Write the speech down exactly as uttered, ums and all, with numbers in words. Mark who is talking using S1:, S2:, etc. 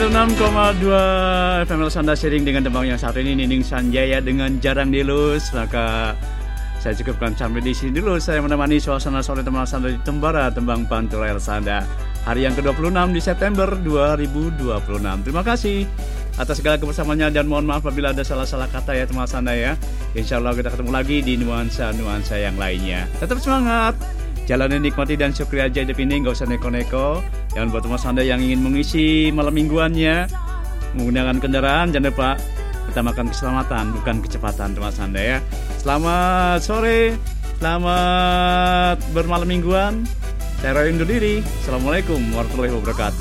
S1: puluh enam koma dua F M Sanda Sharing dengan tembang yang satu ini, Nining Sanjaya dengan Jarang Dilus. Maka saya cukupkan sampai di sini dulu. Saya menemani suasana sore teman Sanda di Tembara, tembang Pantura El Sanda, hari yang ke dua puluh enam di September dua ribu dua puluh enam. Terima kasih atas segala kebersamaannya dan mohon maaf apabila ada salah-salah kata ya teman Sanda ya. Insya Allah kita ketemu lagi di nuansa-nuansa yang lainnya. Tetap semangat, jalani, nikmati dan syukuri aja hidup ini, gak usah neko-neko. Dan buat teman Sanda yang ingin mengisi malam mingguannya menggunakan kendaraan, jangan lupa utamakan keselamatan bukan kecepatan teman Sanda ya. Selamat sore, selamat bermalam mingguan. Saya Roy undur diri. Assalamualaikum warahmatullahi wabarakatuh.